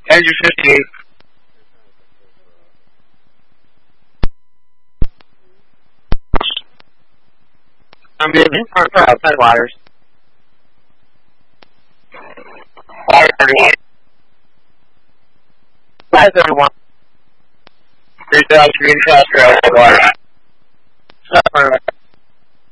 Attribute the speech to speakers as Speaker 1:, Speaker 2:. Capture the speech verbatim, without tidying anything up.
Speaker 1: Engine fifty-eight. I'm getting in front for outside wires. Wire thirty-one. Wire thirty-one. three thousand green cross trail wire. Stop for